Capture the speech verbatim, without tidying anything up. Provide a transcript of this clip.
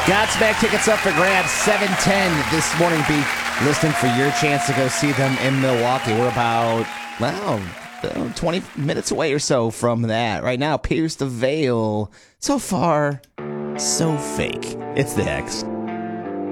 Godsmack tickets up for grabs, seven ten this morning. Be listening for your chance to go see them in Milwaukee. We're about, well, twenty minutes away or so from that. Right now, Pierce the Veil. So far, so fake. It's the X.